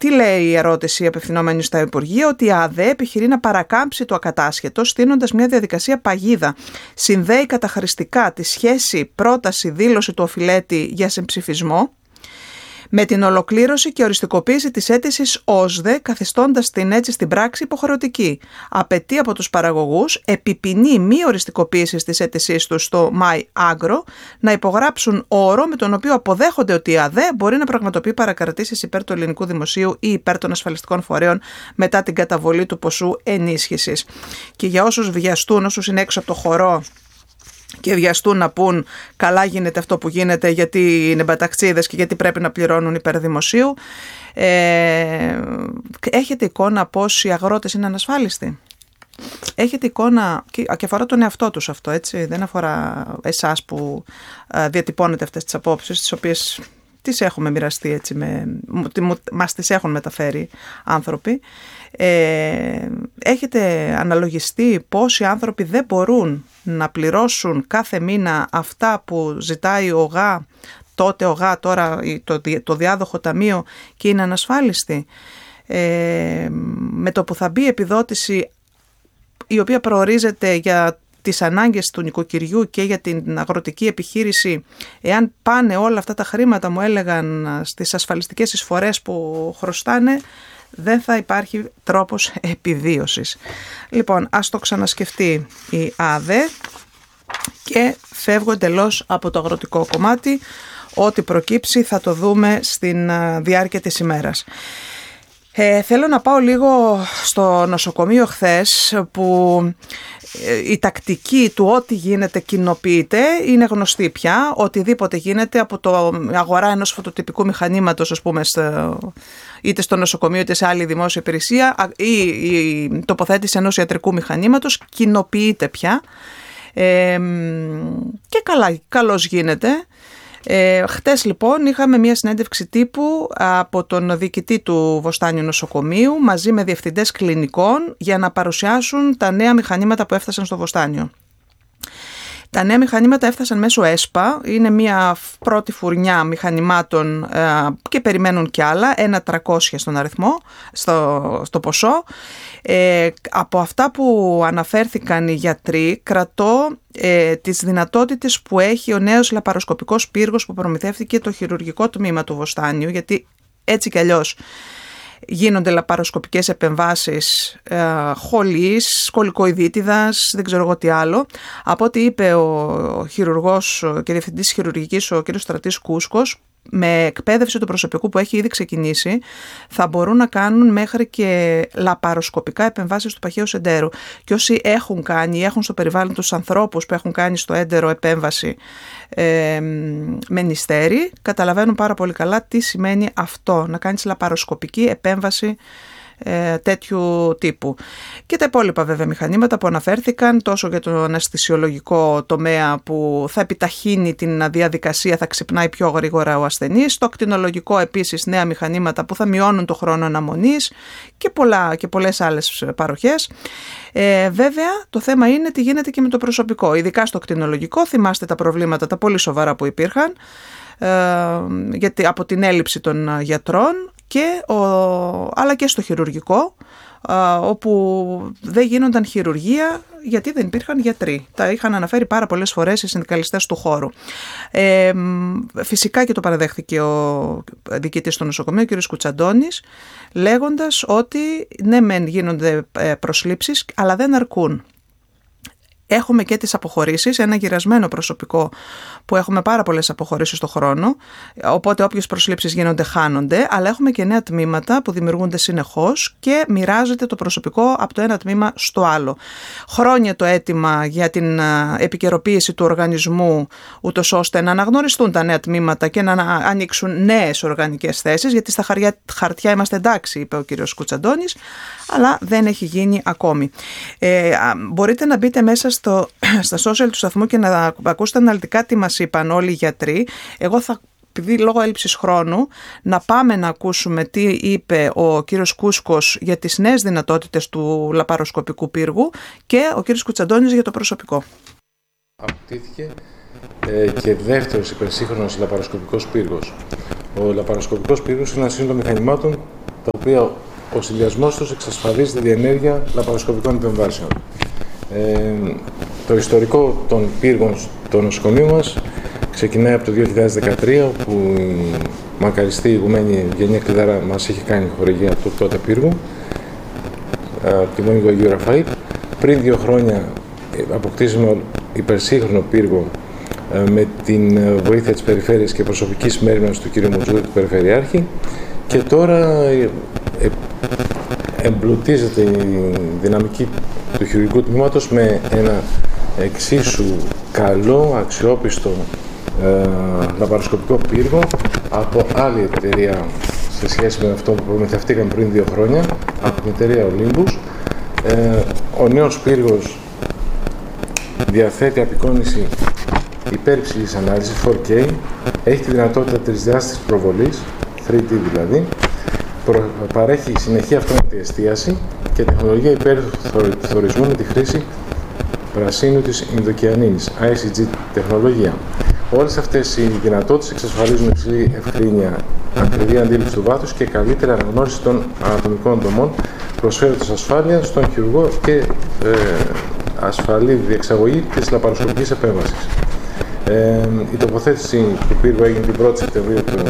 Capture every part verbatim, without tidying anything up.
τι λέει η ερώτηση απευθυνόμενη στα Υπουργεία? Ότι η ΑΔΕ επιχειρεί να παρακάμψει το ακατάσχετο, στείνοντας μια διαδικασία παγίδα. Συνδέει καταχρηστικά τη σχέση πρόταση-δήλωση του οφειλέτη για συμψηφισμό με την ολοκλήρωση και οριστικοποίηση της αίτησης ΟΣΔΕ, καθιστώντας την έτσι στην πράξη υποχρεωτική. Απαιτεί από τους παραγωγούς, επιπινή μη οριστικοποίησης της αίτησής τους στο MyAgro, να υπογράψουν όρο με τον οποίο αποδέχονται ότι η ΑΔΕ μπορεί να πραγματοποιεί παρακρατήσεις υπέρ του ελληνικού δημοσίου ή υπέρ των ασφαλιστικών φορέων μετά την καταβολή του ποσού ενίσχυσης. Και για όσους βιαστούν, όσους είναι έξω από το χορό και βιαστούν να πούν καλά γίνεται αυτό που γίνεται γιατί είναι μπαταξίδες και γιατί πρέπει να πληρώνουν υπέρ δημοσίου, ε, έχετε εικόνα πως οι αγρότες είναι ανασφάλιστοι? Έχετε εικόνα, και αφορά τον εαυτό τους αυτό, έτσι, δεν αφορά εσάς που α, διατυπώνετε αυτές τις απόψεις, τις οποίες τις έχουμε μοιραστεί, έτσι, με, μας τις έχουν μεταφέρει άνθρωποι. Ε, έχετε αναλογιστεί πόσοι άνθρωποι δεν μπορούν να πληρώσουν κάθε μήνα αυτά που ζητάει ο ΓΑ, τότε ο ΓΑ, τώρα το, το διάδοχο ταμείο, και είναι ανασφάλιστοι? Ε, με το που θα μπει επιδότηση η οποία προορίζεται για τις ανάγκες του νοικοκυριού και για την αγροτική επιχείρηση, εάν πάνε όλα αυτά τα χρήματα, μου έλεγαν, στις ασφαλιστικές εισφορές που χρωστάνε, δεν θα υπάρχει τρόπος επιβίωσης. Λοιπόν, ας το ξανασκεφτεί η ΑΔΕ και φεύγω εντελώς από το αγροτικό κομμάτι. Ό,τι προκύψει θα το δούμε στην διάρκεια της ημέρας. Ε, θέλω να πάω λίγο στο νοσοκομείο χθες, που η τακτική του ό,τι γίνεται κοινοποιείται, είναι γνωστή πια. Οτιδήποτε γίνεται από το αγορά ενός φωτοτυπικού μηχανήματος, ας πούμε, στο, είτε στο νοσοκομείο είτε σε άλλη δημόσια υπηρεσία, ή η τοποθέτηση ενός ιατρικού μηχανήματος, κοινοποιείται πια. Ε, και καλά, καλώς γίνεται. Ε, χτες λοιπόν είχαμε μια συνέντευξη τύπου από τον διοικητή του Βοστάνιου Νοσοκομείου μαζί με διευθυντές κλινικών για να παρουσιάσουν τα νέα μηχανήματα που έφτασαν στο Βοστάνιο. Τα νέα μηχανήματα έφτασαν μέσω ΕΣΠΑ, είναι μια πρώτη φουρνιά μηχανημάτων ε, και περιμένουν κι άλλα, ένα τριακόσια στον αριθμό, στο, στο ποσό. Ε, από αυτά που αναφέρθηκαν οι γιατροί, κρατώ ε, τις δυνατότητες που έχει ο νέος λαπαροσκοπικός πύργος που προμηθεύτηκε το χειρουργικό τμήμα του Βοστάνιου, γιατί έτσι κι αλλιώς γίνονται λαπαροσκοπικές επεμβάσεις ε, χολής, σκολικοειδίτιδας, δεν ξέρω εγώ τι άλλο. Από ό,τι είπε ο χειρουργός και διευθυντής χειρουργικής, ο κ. Στρατής Κούσκος, με εκπαίδευση του προσωπικού που έχει ήδη ξεκινήσει, θα μπορούν να κάνουν μέχρι και λαπαροσκοπικά επεμβάσεις του παχαίου σεντέρου. Και όσοι έχουν κάνει ή έχουν στο περιβάλλον τους ανθρώπους που έχουν κάνει στο έντερο επέμβαση ε, με νηστέρι, καταλαβαίνουν πάρα πολύ καλά τι σημαίνει αυτό, να κάνεις λαπαροσκοπική επέμβαση ε, τέτοιου τύπου. Και τα υπόλοιπα βέβαια μηχανήματα που αναφέρθηκαν, τόσο για τον αναισθησιολογικό τομέα που θα επιταχύνει την διαδικασία, θα ξυπνάει πιο γρήγορα ο ασθενής, το ακτινολογικό επίσης νέα μηχανήματα που θα μειώνουν το χρόνο αναμονής και, πολλά, και πολλές άλλες παροχές. Ε, βέβαια το θέμα είναι τι γίνεται και με το προσωπικό, ειδικά στο ακτινολογικό. Θυμάστε τα προβλήματα τα πολύ σοβαρά που υπήρχαν ε, γιατί, από την έλλειψη των γιατρών, και ο, αλλά και στο χειρουργικό, α, όπου δεν γίνονταν χειρουργία γιατί δεν υπήρχαν γιατροί. Τα είχαν αναφέρει πάρα πολλές φορές οι συνδικαλιστές του χώρου. Ε, φυσικά και το παραδέχθηκε ο διοικητής του νοσοκομείου, ο κ. Κουτσαντώνης, λέγοντας ότι ναι μεν γίνονται προσλήψεις, αλλά δεν αρκούν. Έχουμε και τις αποχωρήσεις, ένα γυρασμένο προσωπικό που έχουμε πάρα πολλές αποχωρήσεις το χρόνο, οπότε όποιες προσλήψεις γίνονται χάνονται, αλλά έχουμε και νέα τμήματα που δημιουργούνται συνεχώς και μοιράζεται το προσωπικό από το ένα τμήμα στο άλλο. Χρόνια το αίτημα για την επικαιροποίηση του οργανισμού, ούτως ώστε να αναγνωριστούν τα νέα τμήματα και να ανοίξουν νέες οργανικές θέσεις, γιατί στα χαρτιά είμαστε εντάξει, είπε ο κ. Κουτσαντώνης, αλλά δεν έχει γίνει ακόμη. Ε, μπορείτε να μπείτε μέσα στο, στα social του σταθμού και να ακούσετε αναλυτικά τι μας είπαν όλοι οι γιατροί. Εγώ θα, επειδή λόγω έλλειψης χρόνου, να πάμε να ακούσουμε τι είπε ο κύριος Κούσκος για τις νέες δυνατότητες του λαπαροσκοπικού πύργου και ο κύριος Κουτσαντώνης για το προσωπικό. Απτήθηκε ε, και δεύτερος υπερσύγχρονος λαπαροσκοπικός πύργος. Ο λαπαροσκοπικός πύργος είναι ένα σύνολο μηχανημάτων τα οποία ο συνδυασμός τους εξασφαλίζει τη διενέργεια λαπαροσκοπικών επεμβάσεων. Ε, το ιστορικό των πύργων στο νοσοκομείο μας ξεκινάει από το δύο χιλιάδες δεκατρία, όπου η μακαριστή ηγουμένη Ευγενία Κλειδαρά μας είχε κάνει χορηγία του τότε πύργου, από τη Δόμηνο Αγίου Ραφαήλ. Πριν δύο χρόνια αποκτήσαμε υπερσύγχρονο πύργο με την βοήθεια της περιφέρειας και προσωπικής μέρημνας του κ. Μουτζούρη, του Περιφερειάρχη, και τώρα εμπλουτίζεται η δυναμική του χειρουργικού τμήματος με ένα εξίσου καλό, αξιόπιστο ε, λαπαροσκοπικό πύργο από άλλη εταιρεία σε σχέση με αυτό που προμηθευτήκαμε πριν δύο χρόνια, από την εταιρεία Olympus. Ε, ο νέος πύργος διαθέτει απεικόνιση υπέρυψηλής ανάλυσης φορ κέι, έχει τη δυνατότητα τρισδιάστατης προβολής, θρι ντι δηλαδή, προ, παρέχει συνεχή αυτόματη εστίαση και τεχνολογία υπερθορισμού με τη χρήση πρασίνου της Ινδοκιανίνης, άι σι τζι τεχνολογία. Όλες αυτές οι δυνατότητες εξασφαλίζουν υψηλή ευκρίνεια, ακριβή αντίληψη του βάθους και καλύτερη αναγνώριση των ανατομικών δομών, προσφέροντας ασφάλεια στον χειρουργό και ε, ασφαλή διεξαγωγή της λαπαροσκοπικής επέμβασης. Ε, η τοποθέτηση του πύργου έγινε την πρώτη Σεπτεμβρίου του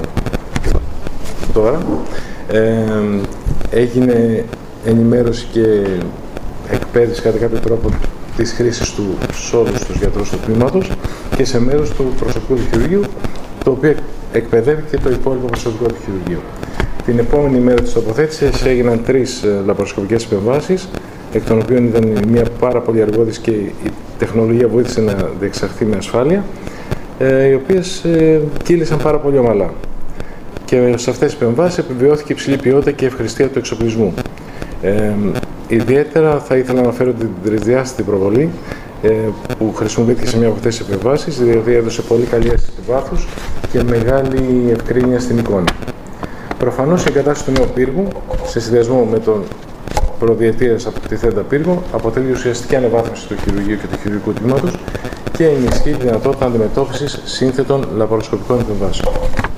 τώρα. Ε, έγινε ενημέρωση και εκπαίδευση κατά κάποιο τρόπο της χρήσης του σε όλους τους γιατρούς του τμήματος και σε μέρος του προσωπικού του χειρουργείου, το οποίο εκπαιδεύει και το υπόλοιπο προσωπικό του χειρουργείου. Την επόμενη μέρα της τοποθέτησης έγιναν τρεις λαπαροσκοπικές επεμβάσεις, εκ των οποίων ήταν μια πάρα πολύ αργώδης και η τεχνολογία βοήθησε να διεξαχθεί με ασφάλεια, ε, οι οποίες ε, κύλησαν πάρα πολύ ομαλά. Και σε αυτές τις επεμβάσεις επιβιώθηκε υψηλή ποιότητα και ευχρηστία του εξοπλισμού. Ε, ιδιαίτερα θα ήθελα να αναφέρω την τρισδιάστατη προβολή ε, που χρησιμοποιήθηκε σε μια από αυτές τις επεμβάσεις, διότι έδωσε πολύ καλή αίσθηση του βάθους και μεγάλη ευκρίνεια στην εικόνα. Προφανώς η εγκατάσταση του νέου πύργου, σε συνδυασμό με τον προδιετίας αποκτηθέντα πύργο, αποτελεί ουσιαστική αναβάθμιση του χειρουργείου και του χειρουργικού τμήματος και ενισχύει τη δυνατότητα αντιμετώπισης σύνθετων λαπαροσκοπικών επεμβάσεων.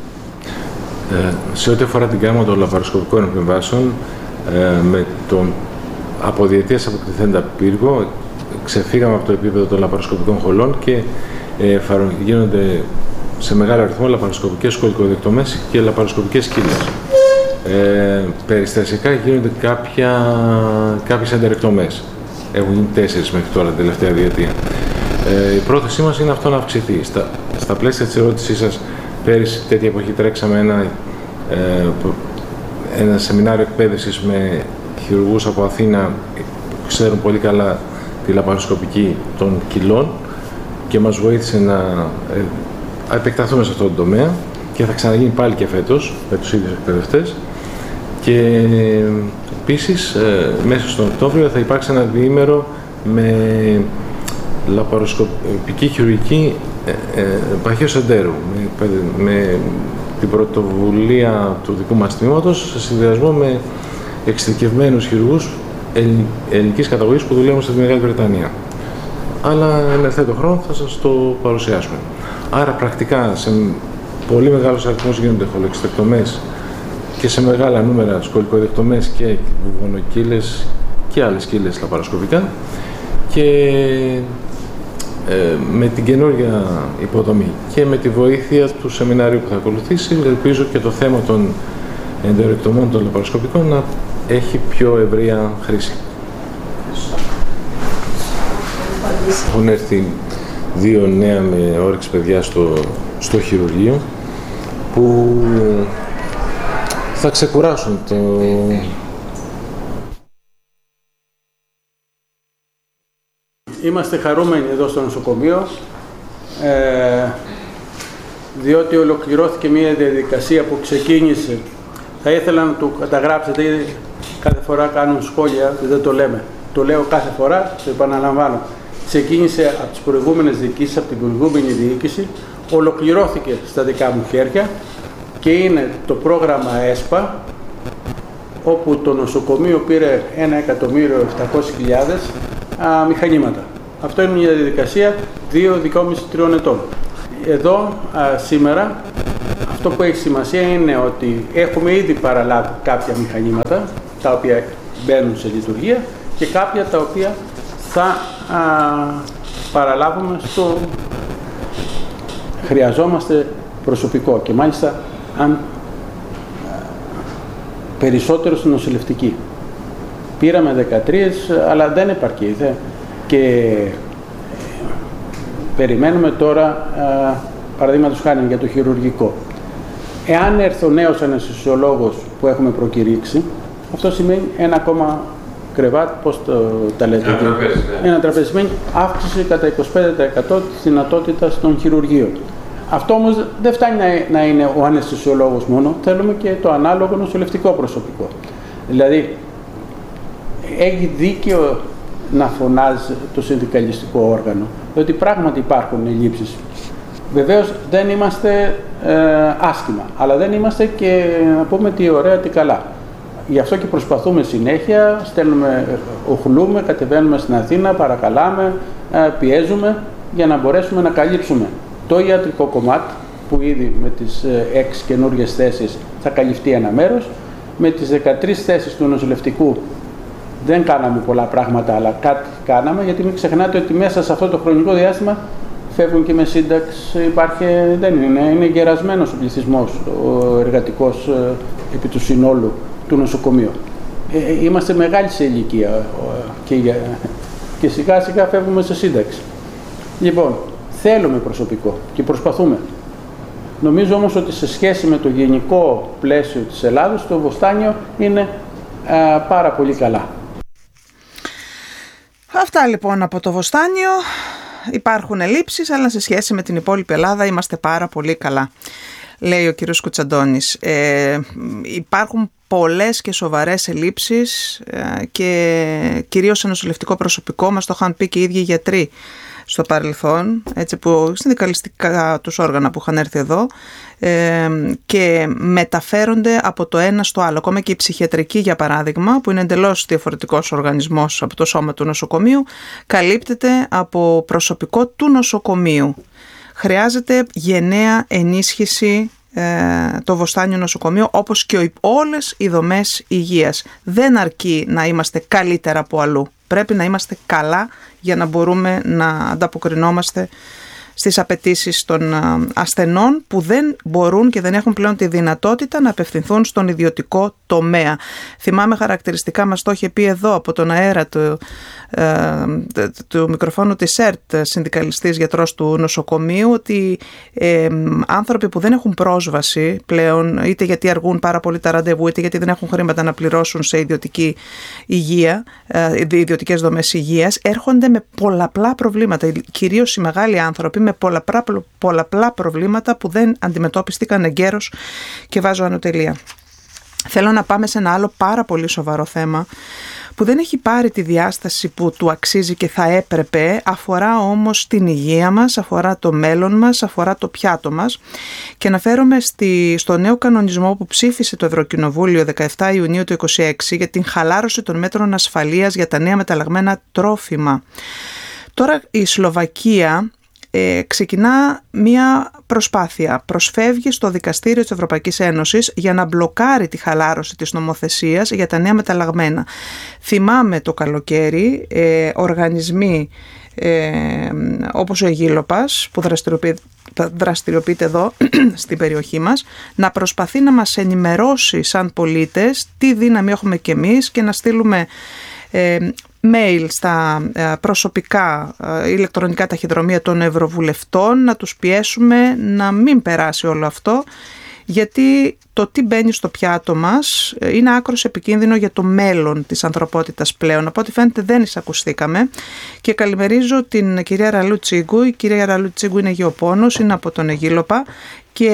Ε, σε ό,τι αφορά την γάμα των λαπαροσκοπικών επεμβάσεων, ε, με τον από διετίας αποκτηθέντα πύργο ξεφύγαμε από το επίπεδο των λαπαροσκοπικών χολών και ε, γίνονται σε μεγάλο αριθμό λαπαροσκοπικές σκολικοδεκτομές και λαπαροσκοπικές κύλες. Ε, περιστασιακά γίνονται κάποια, κάποιες εντερεκτομές. Έχουν γίνει τέσσερις μέχρι τώρα, την τελευταία διετία. Ε, η πρόθεσή μας είναι αυτό να αυξηθεί. Στα, στα πλαίσια της ερώτησής σας, πέρυσι τέτοια εποχή τρέξαμε ένα, ε, ένα σεμινάριο εκπαίδευσης με χειρουργούς από Αθήνα που ξέρουν πολύ καλά τη λαπαροσκοπική των κοιλών και μας βοήθησε να ε, επεκταθούμε σε αυτό το τομέα και θα ξαναγίνει πάλι και φέτος με τους ίδιους εκπαιδευτές. Και επίσης ε, μέσα στον Οκτώβριο θα υπάρξει ένα διήμερο με λαπαροσκοπική χειρουργική ε, ε, παχαίως εντέρου, με, με την πρωτοβουλία του δικού μας τμήματος σε συνδυασμό με εξειδικευμένους χειρουργούς ελληνικής καταγωγής που δουλεύουν στη Μεγάλη Βρετανία. Αλλά εν ευθέτω χρόνο θα σας το παρουσιάσουμε. Άρα πρακτικά σε πολύ μεγάλους αριθμούς γίνονται χολοεξιδεκτομές και σε μεγάλα νούμερα σκολικοδεκτομές και βουβονοκύλες και άλλες κύλες λαπαροσκοπικά και ε, με την καινούργια υποδομή και με τη βοήθεια του σεμινάριου που θα ακολουθήσει, ελπίζω και το θέμα των εντερεκτομών των λαπαροσκοπικών να έχει πιο ευρεία χρήση. Έχουν έρθει δύο νέα με όρεξη παιδιά στο, στο χειρουργείο που θα ξεκουράσουν το... Είμαστε χαρούμενοι εδώ στο νοσοκομείο ε, διότι ολοκληρώθηκε μια διαδικασία που ξεκίνησε. Θα ήθελα να το καταγράψετε, κάθε φορά κάνουν σχόλια, δεν το λέμε. Το λέω κάθε φορά, το επαναλαμβάνω. Ξεκίνησε από τις προηγούμενες διοικήσεις, από την προηγούμενη διοίκηση, ολοκληρώθηκε στα δικά μου χέρια και είναι το πρόγραμμα ΕΣΠΑ, όπου το νοσοκομείο πήρε ένα εκατομμύριο επτακόσιες χιλιάδες μηχανήματα. Αυτό είναι μια διαδικασία δύο, δυόμισι, τριών ετών. Εδώ α, σήμερα Αυτό που έχει σημασία είναι ότι έχουμε ήδη παραλάβει κάποια μηχανήματα τα οποία μπαίνουν σε λειτουργία και κάποια τα οποία θα α, παραλάβουμε στο... Χρειαζόμαστε προσωπικό και μάλιστα αν περισσότερο στην νοσηλευτική. Πήραμε δεκατρία, αλλά δεν επαρκεί. Δε. Και περιμένουμε τώρα, παραδείγματος χάρη για το χειρουργικό. Εάν έρθει ο νέος αναισθησιολόγος που έχουμε προκηρύξει, αυτό σημαίνει ένα ακόμα κρεβάτι, πώς το, τα λέτε, ένα τραπέζι, ναι. Ένα τραπέζι σημαίνει αύξηση κατά είκοσι πέντε τοις εκατό της δυνατότητας των χειρουργείων. Αυτό όμως δεν φτάνει να, να είναι ο αναισθησιολόγος μόνο, θέλουμε και το ανάλογο νοσηλευτικό προσωπικό. Δηλαδή, έχει δίκαιο να φωνάζει το συνδικαλιστικό όργανο, διότι πράγματι υπάρχουν ελλείψεις. Βεβαίως δεν είμαστε ε, άσχημα, αλλά δεν είμαστε και να πούμε τι ωραία, τι καλά. Γι' αυτό και προσπαθούμε συνέχεια, στέλνουμε, οχλούμε, κατεβαίνουμε στην Αθήνα, παρακαλάμε, ε, πιέζουμε για να μπορέσουμε να καλύψουμε το ιατρικό κομμάτι, που ήδη με τις έξι καινούργιες θέσεις θα καλυφθεί ένα μέρος, με τις δεκατρείς θέσεις του νοσηλευτικού δεν κάναμε πολλά πράγματα, αλλά κάτι κάναμε, γιατί μην ξεχνάτε ότι μέσα σε αυτό το χρονικό διάστημα φεύγουν και με σύνταξη, υπάρχει, δεν είναι, είναι γερασμένος ο πληθυσμός, ο εργατικός επί του συνόλου του νοσοκομείου. Ε, είμαστε μεγάλοι σε ηλικία και, και σιγά σιγά φεύγουμε σε σύνταξη. Λοιπόν, θέλουμε προσωπικό και προσπαθούμε. Νομίζω όμως ότι σε σχέση με το γενικό πλαίσιο της Ελλάδος, το Βοστάνιο είναι α, πάρα πολύ καλά. Αυτά λοιπόν από το Βοστάνιο. Υπάρχουν ελλείψεις, αλλά σε σχέση με την υπόλοιπη Ελλάδα είμαστε πάρα πολύ καλά, λέει ο κύριος Κουτσαντώνης. Ε, υπάρχουν πολλές και σοβαρές ελλείψεις ε, και κυρίως σε νοσηλευτικό προσωπικό, μας το είχαν πει και οι ίδιοι γιατροί στο παρελθόν, έτσι, που συνδικαλιστικά τους όργανα που είχαν έρθει εδώ, ε, και μεταφέρονται από το ένα στο άλλο. Ακόμα και η ψυχιατρική, για παράδειγμα, που είναι εντελώς διαφορετικός οργανισμός από το σώμα του νοσοκομείου, καλύπτεται από προσωπικό του νοσοκομείου. Χρειάζεται γενναία ενίσχυση ε, το Βοστάνιο νοσοκομείο, όπως και όλες οι δομές υγείας. Δεν αρκεί να είμαστε καλύτερα από αλλού. Πρέπει να είμαστε καλά για να μπορούμε να ανταποκρινόμαστε στις απαιτήσεις των ασθενών που δεν μπορούν και δεν έχουν πλέον τη δυνατότητα να απευθυνθούν στον ιδιωτικό τομέα. Θυμάμαι χαρακτηριστικά, μας το είχε πει εδώ από τον αέρα του, ε, του μικροφόνου της ΕΡΤ, συνδικαλιστής γιατρός του νοσοκομείου, ότι ε, άνθρωποι που δεν έχουν πρόσβαση πλέον, είτε γιατί αργούν πάρα πολύ τα ραντεβού, είτε γιατί δεν έχουν χρήματα να πληρώσουν σε ιδιωτική υγεία, ε, ιδιωτικές δομές υγείας, έρχονται με πολλαπλά προβλήματα, κυρίως οι μεγάλοι άνθρωποι, με πολλαπλά, πολλαπλά προβλήματα που δεν αντιμετώπιστηκαν εγκαίρως, και βάζω ανωτελεία. Θέλω να πάμε σε ένα άλλο πάρα πολύ σοβαρό θέμα που δεν έχει πάρει τη διάσταση που του αξίζει και θα έπρεπε, αφορά όμως την υγεία μας, αφορά το μέλλον μας, αφορά το πιάτο μας, και αναφέρομαι στη, στο νέο κανονισμό που ψήφισε το Ευρωκοινοβούλιο δεκαεφτά Ιουνίου του είκοσι έξι για την χαλάρωση των μέτρων ασφαλείας για τα νέα μεταλλαγμένα τρόφιμα. Τώρα η Σλοβακία Ε, ξεκινά μία προσπάθεια, προσφεύγει στο Δικαστήριο της Ευρωπαϊκής Ένωσης για να μπλοκάρει τη χαλάρωση της νομοθεσίας για τα νέα μεταλλαγμένα. Θυμάμαι το καλοκαίρι ε, οργανισμοί ε, όπως ο Αιγύλοπας, που δραστηριοποιείται, δραστηριοποιείται εδώ στην περιοχή μας, να προσπαθεί να μας ενημερώσει σαν πολίτες τι δύναμη έχουμε κι εμείς και να στείλουμε ε, mail στα προσωπικά ηλεκτρονικά ταχυδρομεία των ευρωβουλευτών, να τους πιέσουμε να μην περάσει όλο αυτό, γιατί το τι μπαίνει στο πιάτο μας είναι άκρως επικίνδυνο για το μέλλον της ανθρωπότητας πλέον. Από ό,τι φαίνεται δεν εισακουστήκαμε, και καλημερίζω την κυρία Ραλού Τσίγκου. Η κυρία Ραλού Τσίγκου είναι γεωπόνος, είναι από τον Αιγύλοπα και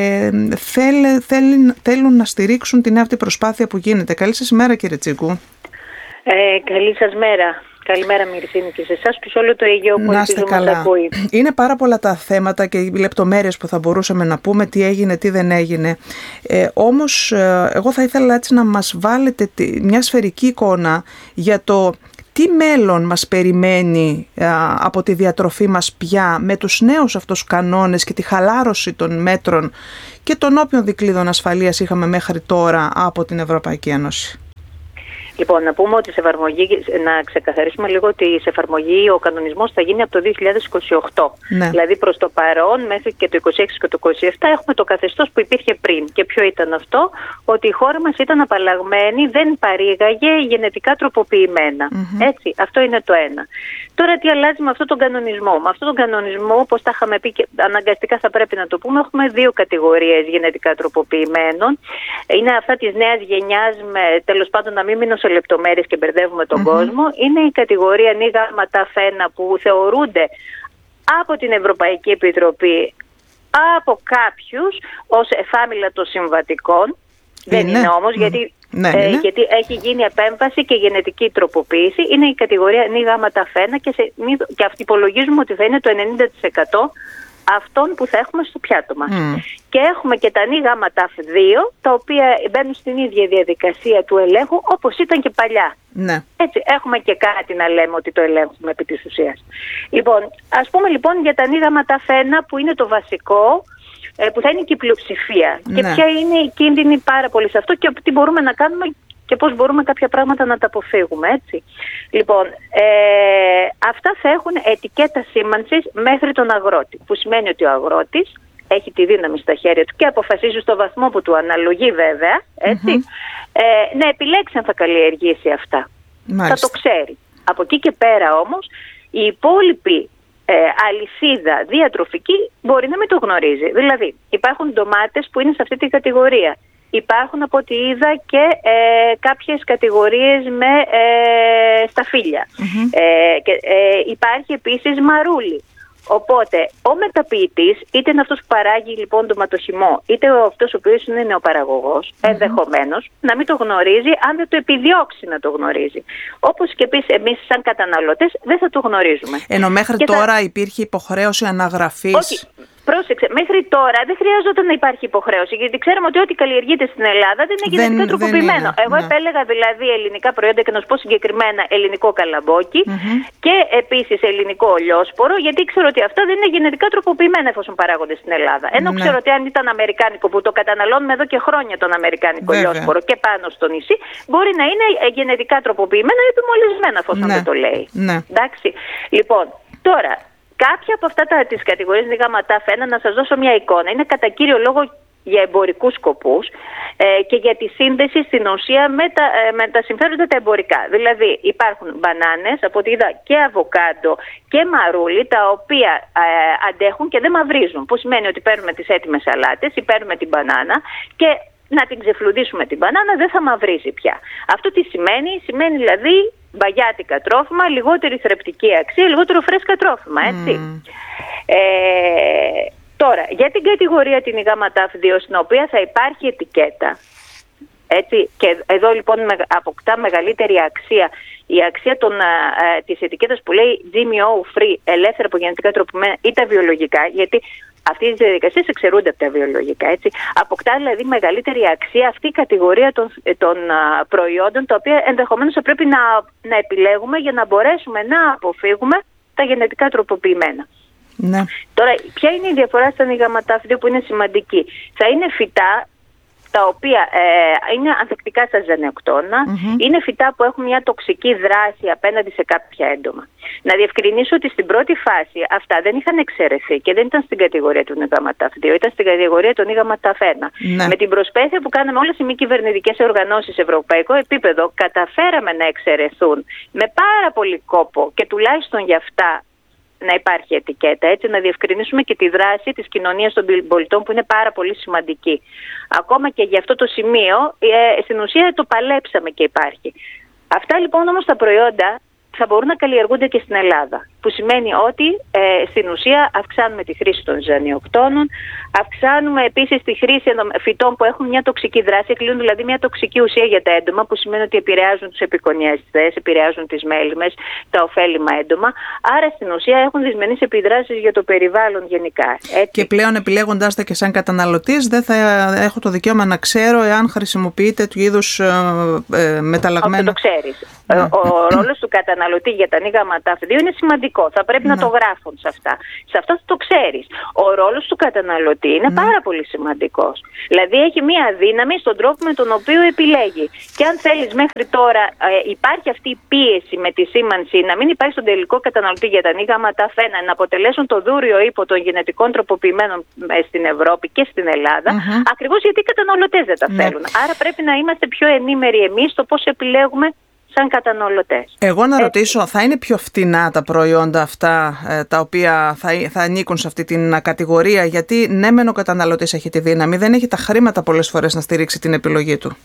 θέλ, θέλ, θέλουν να στηρίξουν την αυτή προσπάθεια που γίνεται. Καλή σας ημέρα, κύριε Τσίγκου. Ε, καλή σας μέρα. Καλημέρα, Μυρσίνη, και σε εσάς και σε όλο το Αιγαίο που ελπίζω μας ακούει. Είναι πάρα πολλά τα θέματα και οι λεπτομέρειες που θα μπορούσαμε να πούμε, τι έγινε, τι δεν έγινε. Ε, όμως, ε, εγώ θα ήθελα έτσι να μας βάλετε μια σφαιρική εικόνα για το Τι μέλλον μας περιμένει α, από τη διατροφή μας πια με τους νέους αυτούς κανόνες και τη χαλάρωση των μέτρων και των όποιων δικλείδων ασφαλείας είχαμε μέχρι τώρα από την Ευρωπαϊκή Ένωση? Λοιπόν, να πούμε ότι σε εφαρμογή, να ξεκαθαρίσουμε λίγο ότι σε εφαρμογή ο κανονισμός θα γίνει από το δύο χιλιάδες είκοσι οκτώ. Ναι. Δηλαδή προς το παρόν, μέχρι και το είκοσι έξι και το είκοσι επτά έχουμε το καθεστώς που υπήρχε πριν. Και ποιο ήταν αυτό? Ότι η χώρα μας ήταν απαλλαγμένη, δεν παρήγαγε γενετικά τροποποιημένα. Mm-hmm. Έτσι, αυτό είναι το ένα. Τώρα τι αλλάζει με αυτόν τον κανονισμό? Με αυτόν τον κανονισμό, όπως τα είχαμε πει και αναγκαστικά θα πρέπει να το πούμε, έχουμε δύο κατηγορίες γενετικά τροποποιημένων. Είναι αυτά της νέας γενιάς, με, τέλος πάντων να μην μείνω σε λεπτομέρειες και μπερδεύουμε τον mm-hmm. κόσμο. Είναι η κατηγορία νη γάμμα ταφ ένα που θεωρούνται από την Ευρωπαϊκή Επιτροπή, από κάποιους, ως εφάμιλα των συμβατικών. Είναι. Δεν είναι όμως, mm. γιατί, ναι, ε, είναι. γιατί έχει γίνει επέμβαση και γενετική τροποποίηση. Είναι η κατηγορία νη γάμμα ταφ ένα και, σε, και αυτή υπολογίζουμε ότι θα είναι το ενενήντα τοις εκατό αυτών που θα έχουμε στο πιάτο μας. Mm. Και έχουμε και τα νη γάμμα ταφ δύο, τα οποία μπαίνουν στην ίδια διαδικασία του ελέγχου όπως ήταν και παλιά. Ναι. Έτσι, έχουμε και κάτι να λέμε ότι το ελέγχουμε επί της ουσίας. Λοιπόν, ας πούμε λοιπόν για τα νη γάμμα ταφ ένα που είναι το βασικό, που θα είναι και η πλειοψηφία. Ναι. Και ποια είναι η κίνδυνη πάρα πολύ σε αυτό και τι μπορούμε να κάνουμε και πώς μπορούμε κάποια πράγματα να τα αποφύγουμε, έτσι. Λοιπόν, ε, αυτά θα έχουν ετικέτα σήμανσης μέχρι τον αγρότη, που σημαίνει ότι ο αγρότης έχει τη δύναμη στα χέρια του και αποφασίζει στο βαθμό που του αναλογεί βέβαια, έτσι, mm-hmm. ε, να επιλέξει αν θα καλλιεργήσει αυτά. Μάλιστα. Θα το ξέρει. Από εκεί και πέρα όμως, η υπόλοιπη ε, αλυσίδα διατροφική μπορεί να μην το γνωρίζει. Δηλαδή, υπάρχουν ντομάτες που είναι σε αυτή την κατηγορία. Υπάρχουν από ό,τι είδα και ε, κάποιες κατηγορίες με ε, σταφύλια. Mm-hmm. Ε, και, ε, υπάρχει επίσης μαρούλι. Οπότε ο μεταποιητής, είτε είναι αυτός που παράγει λοιπόν το ματοχυμό, είτε ο αυτός ο οποίος είναι νεοπαραγωγός, mm-hmm. ενδεχομένως να μην το γνωρίζει αν δεν το επιδιώξει να το γνωρίζει. Όπως και επίσης εμείς σαν καταναλωτές δεν θα το γνωρίζουμε. Ενώ μέχρι και τώρα θα... υπήρχε υποχρέωση αναγραφής. Όχι. Πρόσεξε, μέχρι τώρα δεν χρειαζόταν να υπάρχει υποχρέωση, γιατί ξέραμε ότι ό,τι καλλιεργείται στην Ελλάδα δεν είναι γενετικά τροποποιημένο. Είναι, Εγώ ναι. επέλεγα δηλαδή ελληνικά προϊόντα και να σου πω συγκεκριμένα ελληνικό καλαμπόκι mm-hmm. και επίσης ελληνικό ολιόσπορο, γιατί ξέρω ότι αυτά δεν είναι γενετικά τροποποιημένα εφόσον παράγονται στην Ελλάδα. Ενώ ναι. ξέρω ότι αν ήταν αμερικάνικο, που το καταναλώνουμε εδώ και χρόνια τον αμερικάνικο Βέβαια. ολιόσπορο και πάνω στο νησί, μπορεί να είναι γενετικά τροποποιημένα ή επιμολυσμένα εφόσον ναι. δεν το λέει. Ναι. Εντάξει. Λοιπόν, τώρα. Κάποια από αυτά τα, τις κατηγορίες νη γάμμα ταφ ένα, να σας δώσω μια εικόνα, είναι κατά κύριο λόγο για εμπορικούς σκοπούς ε, και για τη σύνδεση στην ουσία με τα, ε, με τα συμφέροντα τα εμπορικά. Δηλαδή υπάρχουν μπανάνες, από ό,τι είδα και αβοκάντο και μαρούλι, τα οποία ε, αντέχουν και δεν μαυρίζουν. Που σημαίνει ότι παίρνουμε τις έτοιμες σαλάτες ή παίρνουμε την μπανάνα και να την ξεφλουδίσουμε την μπανάνα, δεν θα μαυρίζει πια. Αυτό τι σημαίνει? Σημαίνει δηλαδή μπαγιάτικα τρόφιμα, λιγότερη θρεπτική αξία, λιγότερο φρέσκα τρόφιμα, έτσι. Mm. Ε, τώρα, για την κατηγορία την γάμμα ταφ δύο, στην οποία θα υπάρχει ετικέτα, έτσι, και εδώ λοιπόν αποκτά μεγαλύτερη αξία η αξία των, ε, της ετικέτας που λέει τζι εμ ο free, ελεύθερα από γενετικά τροποποιημένα ή τα βιολογικά, γιατί αυτές οι διαδικασίες εξαιρούνται από τα βιολογικά, έτσι. Αποκτά δηλαδή μεγαλύτερη αξία αυτή η κατηγορία των, των α, προϊόντων, τα οποία ενδεχομένως θα πρέπει να, να επιλέγουμε για να μπορέσουμε να αποφύγουμε τα γενετικά τροποποιημένα. Ναι. Τώρα, ποια είναι η διαφορά στα νη γάμμα ταφ δύο που είναι σημαντική? Θα είναι φυτά τα οποία ε, είναι ανθεκτικά στα ζυζανιοκτώνα, mm-hmm. είναι φυτά που έχουν μια τοξική δράση απέναντι σε κάποια έντομα. Να διευκρινίσω ότι στην πρώτη φάση αυτά δεν είχαν εξαιρεθεί και δεν ήταν στην κατηγορία του νη γάμμα ταφ δύο, ήταν στην κατηγορία του νη γάμμα ταφ ένα. Ναι. Με την προσπάθεια που κάναμε όλες οι μη κυβερνητικές οργανώσεις σε ευρωπαϊκό επίπεδο, καταφέραμε να εξαιρεθούν με πάρα πολύ κόπο και τουλάχιστον για αυτά να υπάρχει ετικέτα, έτσι, να διευκρινίσουμε και τη δράση της κοινωνίας των πολιτών που είναι πάρα πολύ σημαντική. Ακόμα και για αυτό το σημείο, ε, στην ουσία το παλέψαμε και υπάρχει. Αυτά λοιπόν όμως τα προϊόντα θα μπορούν να καλλιεργούνται και στην Ελλάδα. που σημαίνει ότι ε, στην ουσία αυξάνουμε τη χρήση των ζυζανιοκτώνων, αυξάνουμε επίσης τη χρήση φυτών που έχουν μια τοξική δράση, εκλείουν δηλαδή μια τοξική ουσία για τα έντομα, που σημαίνει ότι επηρεάζουν τους επικονιαστές, επηρεάζουν τις μέλισσες, τα ωφέλιμα έντομα. Άρα στην ουσία έχουν δυσμενείς επιδράσεις για το περιβάλλον γενικά. Έτσι. Και πλέον επιλέγοντάς τα και σαν καταναλωτής, δεν θα έχω το δικαίωμα να ξέρω εάν χρησιμοποιείτε του είδους ε, ε, μεταλλαγμένο. Αυτό το ξέρεις. Ναι. Ο, ο ρόλος του καταναλωτή για τα νίγαμα ταφ δύο είναι σημαντικό. Θα πρέπει ναι. να το γράφουν σε αυτά. Σε αυτό το ξέρεις. Ο ρόλος του καταναλωτή είναι ναι. πάρα πολύ σημαντικός. Δηλαδή έχει μία δύναμη στον τρόπο με τον οποίο επιλέγει. Και αν θέλεις μέχρι τώρα ε, υπάρχει αυτή η πίεση με τη σήμανση να μην υπάρχει στον τελικό καταναλωτή για τα νίγαμα ταφ ένα να αποτελέσουν το δούριο ύπο των γενετικών τροποποιημένων ε, στην Ευρώπη και στην Ελλάδα, mm-hmm. ακριβώς γιατί οι καταναλωτές δεν τα ναι. θέλουν. Άρα πρέπει να είμαστε πιο ενήμεροι εμείς στο πώς επιλέγουμε σαν καταναλωτές. Εγώ να ρωτήσω, θα είναι πιο φτηνά τα προϊόντα αυτά ε, τα οποία θα, θα ανήκουν σε αυτή την κατηγορία, γιατί ναι μεν ο καταναλωτής έχει τη δύναμη, δεν έχει τα χρήματα πολλές φορές να στηρίξει την επιλογή του.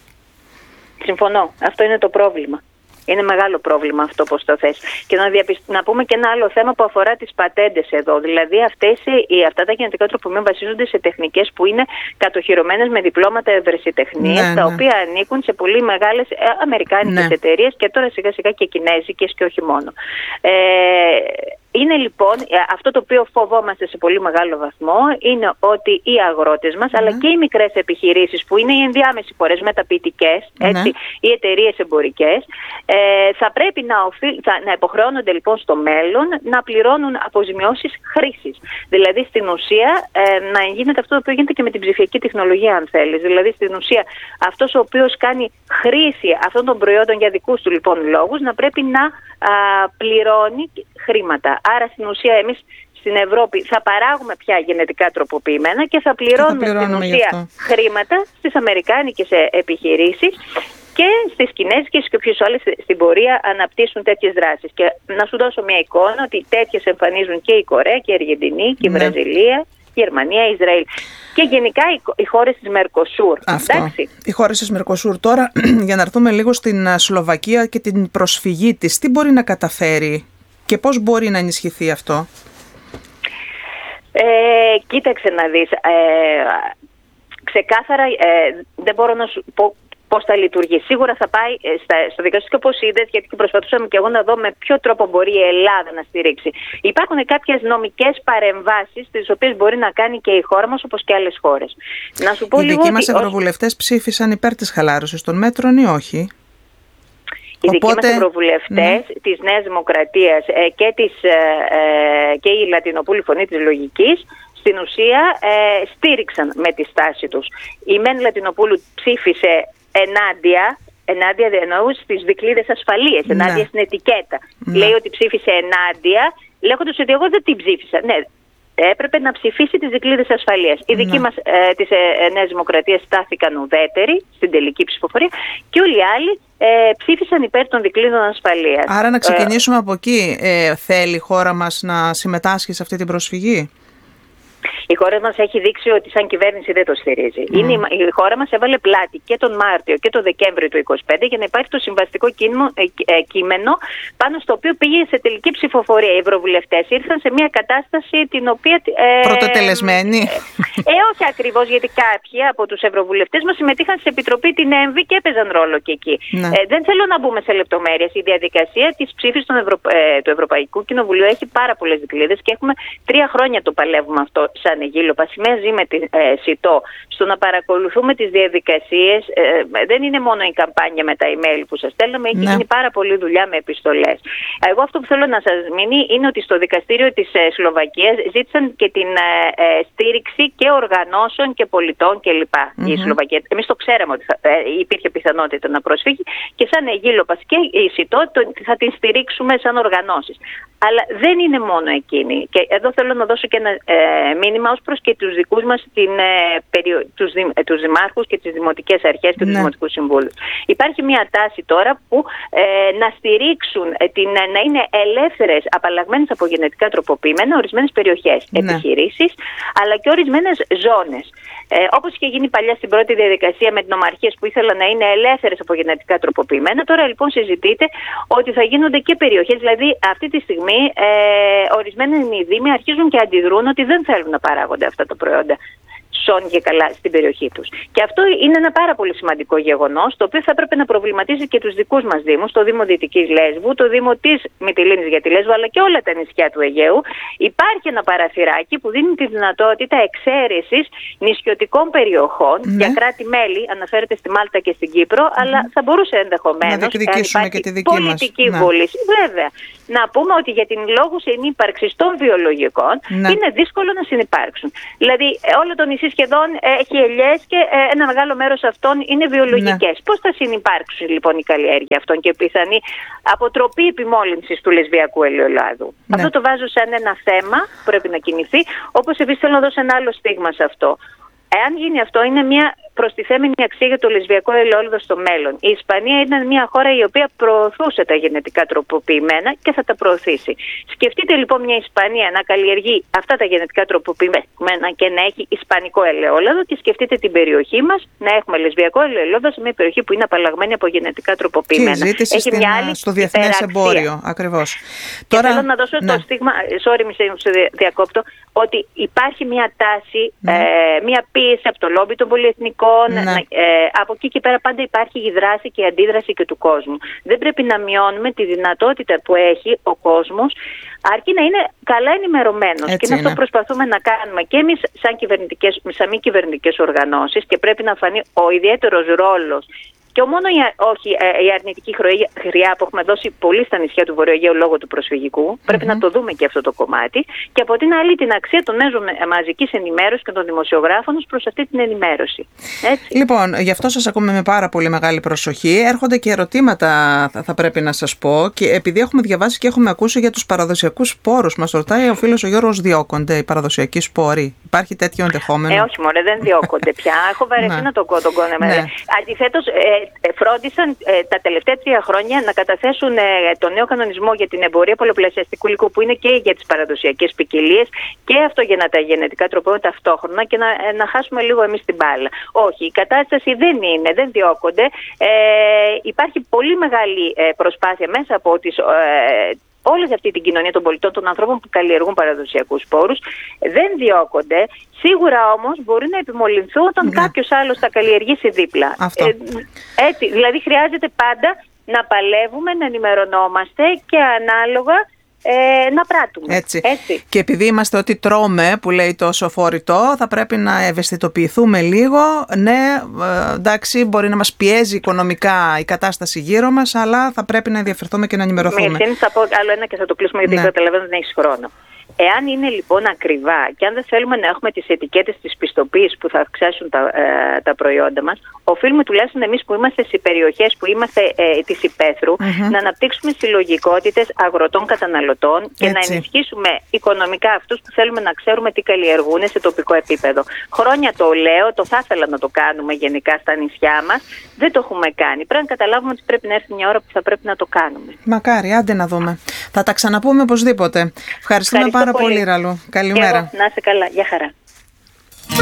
Συμφωνώ. Αυτό είναι το πρόβλημα. Είναι μεγάλο πρόβλημα αυτό πώς το θες. Και να, διαπισ... να πούμε και ένα άλλο θέμα που αφορά τις πατέντες εδώ. Δηλαδή αυτές, οι... αυτά τα γενετικά τροποποιημένα βασίζονται σε τεχνικές που είναι κατοχυρωμένες με διπλώματα ευρεσιτεχνίας, ναι, τα ναι. οποία ανήκουν σε πολύ μεγάλες αμερικάνικες ναι. εταιρείες και τώρα σιγά σιγά και κινέζικες και όχι μόνο. Ε... Είναι λοιπόν αυτό το οποίο φοβόμαστε σε πολύ μεγάλο βαθμό, είναι ότι οι αγρότες μας, ναι. αλλά και οι μικρές επιχειρήσεις που είναι οι ενδιάμεσοι φορές μεταποιητικές, ναι. έτσι, οι εταιρείες εμπορικές, ε, θα πρέπει να, οφείλ, θα, να υποχρεώνονται λοιπόν στο μέλλον να πληρώνουν αποζημιώσεις χρήσης. Δηλαδή στην ουσία ε, να γίνεται αυτό το οποίο γίνεται και με την ψηφιακή τεχνολογία, αν θέλεις. Δηλαδή στην ουσία αυτός ο οποίος κάνει χρήση αυτών των προϊόντων για δικούς του λοιπόν λόγους να πρέπει να α, πληρώνει χρήματα. Άρα στην ουσία εμείς στην Ευρώπη θα παράγουμε πια γενετικά τροποποιημένα και θα πληρώνουμε, και θα πληρώνουμε στην ουσία χρήματα στις αμερικάνικες επιχειρήσεις και στις κινέζικες και όποιες άλλες στην πορεία αναπτύσσουν τέτοιες δράσεις. Και να σου δώσω μια εικόνα ότι τέτοιες εμφανίζουν και η Κορέα και η Αργεντινή και η ναι. Βραζιλία, η Γερμανία, η Ισραήλ και γενικά οι χώρες της Μερκοσούρ. Αυτό. Εντάξει. Οι χώρες της Μερκοσούρ. Τώρα για να έρθουμε λίγο στην Σλοβακία και την προσφυγή της, τι μπορεί να καταφέρει και πώς μπορεί να ενισχυθεί αυτό? Ε, κοίταξε να δεις. Ε, ξεκάθαρα ε, δεν μπορώ να σου πω πώς θα λειτουργεί. Σίγουρα θα πάει στα, στο δικαστήριο, όπως είδες, γιατί προσπαθούσαμε και εγώ να δω με ποιο τρόπο μπορεί η Ελλάδα να στηρίξει. Υπάρχουν κάποιες νομικές παρεμβάσεις, τις οποίες μπορεί να κάνει και η χώρα μας, όπως και άλλες χώρες. Να σου πω οι λίγο δικοί μας ότι ευρωβουλευτές ψήφισαν υπέρ της χαλάρωσης των μέτρων ή όχι? Οι Οπότε, δικοί μας ευρωβουλευτές ναι. της Νέας Δημοκρατίας ε, και, της, ε, και η Λατινοπούλη Φωνή της Λογικής στην ουσία ε, στήριξαν με τη στάση τους. Η Μεν Λατινοπούλου ψήφισε ενάντια, ενάντια εννοούν στις δικλείδες ασφαλείας, ναι. ενάντια στην ετικέτα. Ναι. Λέει ότι ψήφισε ενάντια, λέγοντας ότι εγώ δεν την ψήφισα. Ναι, έπρεπε να ψηφίσει τις δικλείδες ασφαλείας. Οι δικοί ναι. μας ε, της ε, Νέας Δημοκρατίας στάθηκαν ουδέτεροι στην τελική ψηφοφορία και όλοι οι άλλοι ε, ψήφισαν υπέρ των δικλείδων ασφαλείας. Άρα να ξεκινήσουμε ε, από εκεί. Ε, θέλει η χώρα μας να συμμετάσχει σε αυτή την προσφυγή? Η χώρα μας έχει δείξει ότι σαν κυβέρνηση δεν το στηρίζει. Mm. Είναι, η χώρα μας έβαλε πλάτη και τον Μάρτιο και τον Δεκέμβριο του είκοσι πέντε για να υπάρχει το συμβαστικό κείμενο, ε, ε, κείμενο πάνω στο οποίο πήγε σε τελική ψηφοφορία. Οι ευρωβουλευτές ήρθαν σε μια κατάσταση την οποία... Ε, Πρωτοτελεσμένη. Ε, ε, όχι ακριβώς, γιατί κάποιοι από τους ευρωβουλευτές μας συμμετείχαν σε επιτροπή την ΕΜΒΗ και έπαιζαν ρόλο και εκεί. Ναι. Ε, δεν θέλω να μπούμε σε λεπτομέρειες. Η διαδικασία της ψήφισης Ευρω... ε, του Ευρωπαϊκού Κοινοβουλίου έχει πάρα πολλές δικλείδες και έχουμε τρία χρόνια το παλεύουμε αυτό σαν Αιγύλοπα, μαζί με την ε, ΣΥΤΟ, στο να παρακολουθούμε τις διαδικασίες. Ε, δεν είναι μόνο η καμπάνια με τα email που σας στέλνουμε, έχει ναι. γίνει πάρα πολλή δουλειά με επιστολές. Εγώ αυτό που θέλω να σας μείνει είναι ότι στο δικαστήριο της ε, Σλοβακίας ζήτησαν και την ε, ε, στήριξη και οργανώσεων και πολιτών κλπ. Mm-hmm. Η Σλοβακία. Εμείς το ξέραμε ότι θα, ε, υπήρχε πιθανότητα να προσφύγει και σαν Αιγύλοπας και η ΣΥΤΟ το, θα την στηρίξουμε σαν οργανώσεις. Αλλά δεν είναι μόνο εκείνη. Και εδώ θέλω να δώσω και ένα ε, μήνυμα ως προς και τους δικούς μας, την, ε, περιο, τους, δη, ε, τους δημάρχους και τις δημοτικές αρχές και τους ναι. δημοτικούς συμβούλους. Υπάρχει μια τάση τώρα που ε, να στηρίξουν, ε, την, να είναι ελεύθερες, απαλλαγμένες από γενετικά τροποποιημένα ορισμένες περιοχές, ναι. επιχειρήσεις, αλλά και ορισμένες ζώνες. Ε, όπως είχε γίνει παλιά στην πρώτη διαδικασία με την νομαρχίες που ήθελαν να είναι ελεύθερες από γενετικά τροποποιημένα, τώρα λοιπόν συζητείται ότι θα γίνονται και περιοχές, δηλαδή αυτή τη στιγμή στιγμή ε, ορισμένοι δήμοι αρχίζουν και αντιδρούν ότι δεν θέλουν να παράγονται αυτά τα προϊόντα σώνει και καλά στην περιοχή τους. Και αυτό είναι ένα πάρα πολύ σημαντικό γεγονός, το οποίο θα έπρεπε να προβληματίζει και τους δικούς μας δήμους, το Δήμο Δυτικής Λέσβου, το Δήμο της Μυτιλήνης για τη Λέσβο, αλλά και όλα τα νησιά του Αιγαίου. Υπάρχει ένα παραθυράκι που δίνει τη δυνατότητα εξαίρεσης νησιωτικών περιοχών ναι. για κράτη-μέλη, αναφέρεται στη Μάλτα και στην Κύπρο, mm. αλλά θα μπορούσε ενδεχομένως να διεκδικήσουμε και τη δική πολιτική μας. βούληση. Ναι. Βέβαια, να πούμε ότι για την λόγου συνύπαρξης των βιολογικών ναι. είναι δύσκολο να συνυπάρξουν. Δηλαδή, όλο το νησί σχεδόν έχει ελιές και ένα μεγάλο μέρος αυτών είναι βιολογικές. Ναι. Πώς θα συνυπάρξουν λοιπόν η καλλιέργεια αυτών και πιθανή αποτροπή επιμόλυνσης του λεσβιακού ελαιολάδου. Ναι. Αυτό το βάζω σαν ένα θέμα που πρέπει να κινηθεί, όπως επίσης θέλω να δώσω ένα άλλο στίγμα σε αυτό. Εάν γίνει αυτό, είναι μια προστιθέμενη αξία για το λεσβιακό ελαιόλαδο στο μέλλον. Η Ισπανία ήταν μια χώρα η οποία προωθούσε τα γενετικά τροποποιημένα και θα τα προωθήσει. Σκεφτείτε λοιπόν μια Ισπανία να καλλιεργεί αυτά τα γενετικά τροποποιημένα και να έχει ισπανικό ελαιόλαδο, και σκεφτείτε την περιοχή μας να έχουμε λεσβιακό ελαιόλαδο σε μια περιοχή που είναι απαλλαγμένη από γενετικά τροποποιημένα. Και η ζήτηση έχει στην, μια άλλη στο διεθνές εμπόριο. Ακριβώς. Και Τώρα... θέλω να δώσω ναι. το στίγμα, sorry, μη σε διακόπτω, ότι υπάρχει μια τάση, ναι. ε, μια πίεση από το λόμπι των πολυεθνικών. Ναι. Ε, από εκεί και πέρα πάντα υπάρχει η δράση και η αντίδραση και του κόσμου. Δεν πρέπει να μειώνουμε τη δυνατότητα που έχει ο κόσμος, αρκεί να είναι καλά ενημερωμένος. Και είναι αυτό που προσπαθούμε να κάνουμε και εμείς σαν, κυβερνητικές, σαν μη κυβερνητικές οργανώσεις, και πρέπει να φανεί ο ιδιαίτερος ρόλος. Και μόνο η, όχι, η αρνητική χρειά που έχουμε δώσει πολύ στα νησιά του Βορειοαιγαίου λόγω του προσφυγικού, mm-hmm. πρέπει να το δούμε και αυτό το κομμάτι. Και από την άλλη την αξία των μέσων μαζικής ενημέρωσης και των δημοσιογράφων ως προς αυτή την ενημέρωση. Έτσι. Λοιπόν, γι' αυτό σας ακούμε με πάρα πολύ μεγάλη προσοχή. Έρχονται και ερωτήματα, θα, θα πρέπει να σας πω. Και επειδή έχουμε διαβάσει και έχουμε ακούσει για τους παραδοσιακούς σπόρους, μας ρωτάει ο φίλος ο Γιώργος, διώκονται οι παραδοσιακοί σπόροι? Υπάρχει τέτοιο ενδεχόμενο? Ε, όχι μωρέ, δεν διώκονται πια. Έχω βαρεθεί να το κόνω. Αντιθέτως, φρόντισαν ε, τα τελευταία τρία χρόνια να καταθέσουν ε, το νέο κανονισμό για την εμπορία πολλαπλασιαστικού υλικού, που είναι και για τις παραδοσιακές ποικιλίες και αυτό για να τα γενετικά τροποποιούν ταυτόχρονα, και να, ε, να χάσουμε λίγο εμείς την μπάλα. Όχι, η κατάσταση δεν είναι, δεν διώκονται. Ε, υπάρχει πολύ μεγάλη ε, προσπάθεια μέσα από τις... Ε, όλη αυτή την κοινωνία των πολιτών, των ανθρώπων που καλλιεργούν παραδοσιακούς σπόρους, δεν διώκονται. Σίγουρα όμως μπορεί να επιμολυνθούν όταν ναι. κάποιος άλλος τα καλλιεργήσει δίπλα. Ε, έτσι, δηλαδή χρειάζεται πάντα να παλεύουμε, να ενημερωνόμαστε και ανάλογα Ε, να πράττουμε. Έτσι. Έτσι. Και επειδή είμαστε ότι τρώμε, που λέει το σοφόρητο, θα πρέπει να ευαισθητοποιηθούμε λίγο. Ναι, ε, εντάξει, μπορεί να μας πιέζει οικονομικά η κατάσταση γύρω μας, αλλά θα πρέπει να ενδιαφερθούμε και να ενημερωθούμε. Με ευθύνη θα πω άλλο ένα και θα το κλείσουμε, γιατί ναι. καταλαβαίνω ότι δεν έχεις χρόνο. Εάν είναι λοιπόν ακριβά και αν δεν θέλουμε να έχουμε τις ετικέτες της πιστοποίησης που θα αυξάσουν τα, ε, τα προϊόντα μας, οφείλουμε τουλάχιστον εμείς που είμαστε σε περιοχές που είμαστε ε, της υπαίθρου mm-hmm. να αναπτύξουμε συλλογικότητες αγροτών καταναλωτών και έτσι. Να ενισχύσουμε οικονομικά αυτούς που θέλουμε να ξέρουμε τι καλλιεργούν σε τοπικό επίπεδο. Χρόνια το λέω, το θα ήθελα να το κάνουμε γενικά στα νησιά μας. Δεν το έχουμε κάνει. Πρέπει να καταλάβουμε ότι πρέπει να έρθει μια ώρα που θα πρέπει να το κάνουμε. Μακάρι, άντε να δούμε. Θα τα ξαναπούμε οπωσδήποτε. Ευχαριστούμε πάρα πολύ, Ραλού. Καλημέρα. Να είστε καλά. Γεια χαρά.